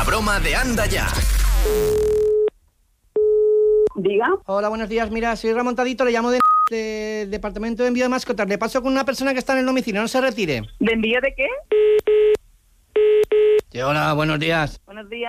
La broma de Anda Ya. Diga. Hola, buenos días. Mira, soy Ramontadito, le llamo del Departamento de Envío de Mascotas. Le paso con una persona que está en el domicilio, no se retire. ¿De envío de qué? Sí, hola, buenos días. Buenos días.